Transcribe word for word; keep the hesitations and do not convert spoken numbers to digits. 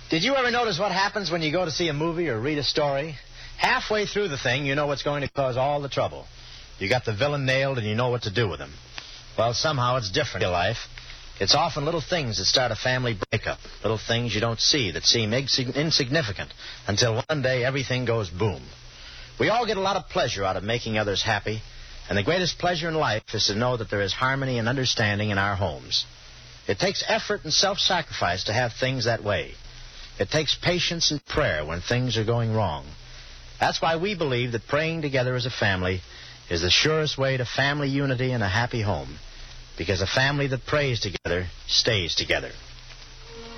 Did you ever notice what happens when you go to see a movie or read a story? Halfway through the thing, you know what's going to cause all the trouble. You got the villain nailed and you know what to do with him. Well, somehow it's different in your life. It's often little things that start a family breakup, little things you don't see that seem insig- insignificant until one day everything goes boom. We all get a lot of pleasure out of making others happy, and the greatest pleasure in life is to know that there is harmony and understanding in our homes. It takes effort and self-sacrifice to have things that way. It takes patience and prayer when things are going wrong. That's why we believe that praying together as a family is the surest way to family unity and a happy home. Because a family that prays together stays together.